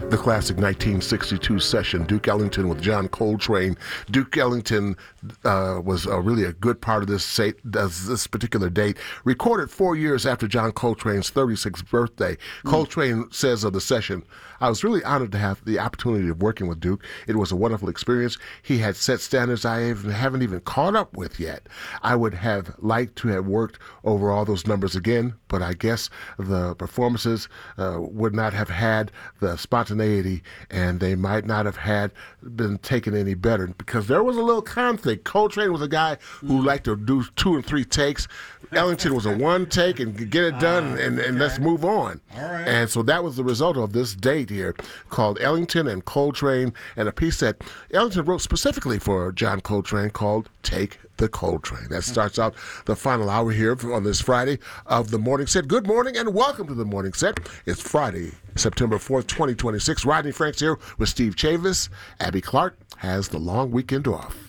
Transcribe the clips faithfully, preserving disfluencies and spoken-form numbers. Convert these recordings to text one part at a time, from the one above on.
The classic nineteen sixty-two session, Duke Ellington with John Coltrane. Duke Ellington uh, was uh, really a good part of this sa- this particular date. Recorded four years after John Coltrane's thirty-sixth birthday. Mm. Coltrane says of the session, "I was really honored to have the opportunity of working with Duke. It was a wonderful experience. He had set standards I even, haven't even caught up with yet. I would have liked to have worked over all those numbers again, but I guess the performances uh, would not have had the spontaneity and they might not have had been taken any better because there was a little conflict. Coltrane was a guy who liked to do two and three takes. Ellington was a one take and get it done uh, and, and okay. let's move on. All right. And so that was the result of this date here called Ellington and Coltrane, and a piece that Ellington wrote specifically for John Coltrane called Take the Coltrane. That starts out the final hour here on this Friday of the Morning Set. Good morning and welcome to the Morning Set. It's Friday, September fourth, twenty twenty-six. Rodney Franks here with Steve Chavis. Abby Clark has the long weekend off.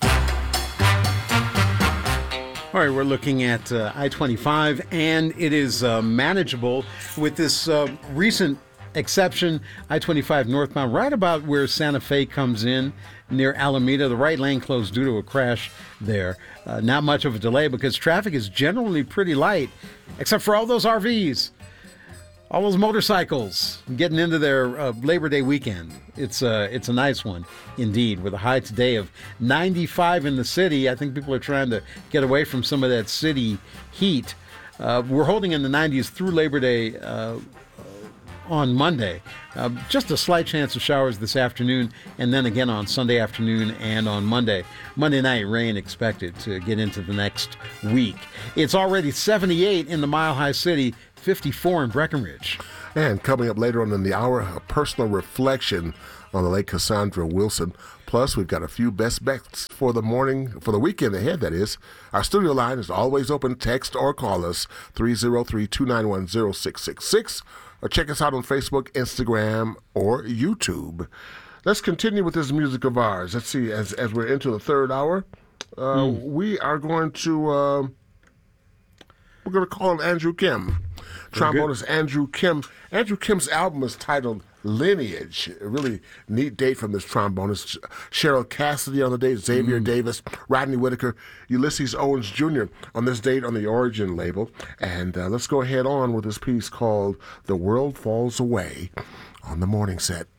All right, we're looking at uh, I twenty-five, and it is uh, manageable with this uh, recent exception, I twenty-five northbound, right about where Santa Fe comes in near Alameda. The right lane closed due to a crash there. Uh, not much of a delay because traffic is generally pretty light, except for all those R Vs, all those motorcycles getting into their uh, Labor Day weekend. It's, uh, it's a nice one indeed, with a high today of ninety-five in the city. I think people are trying to get away from some of that city heat. Uh, we're holding in the nineties through Labor Day uh, on Monday. Uh, just a slight chance of showers this afternoon, and then again on Sunday afternoon and on Monday. Monday night, rain expected to get into the next week. It's already seventy-eight in the Mile High City, fifty-four in Breckenridge. And coming up later on in the hour, a personal reflection on the late Cassandra Wilson. Plus, we've got a few best bets for the morning, for the weekend ahead, that is. Our studio line is always open. Text or call us, three oh three, two nine one, oh six six six. Or check us out on Facebook, Instagram, or YouTube. Let's continue with this music of ours. Let's see, as as we're into the third hour, uh, mm. we are going to, uh, we're going to call Andrew Kim. Trombonist Andrew Kim. Andrew Kim's album is titled Lineage. A really neat date from this trombonist. Cheryl Cassidy on the date, Xavier mm. Davis, Rodney Whitaker, Ulysses Owens Junior on this date on the Origin label. And uh, let's go ahead on with this piece called The World Falls Away on the Morning Set.